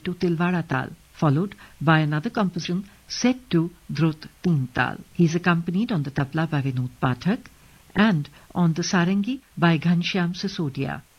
set to Tilwara Tal, followed by another composition set to Drut Teen Tal. He is accompanied on the tabla by Vinod Pathak and on the sarangi by Ghanshyam Sisodia.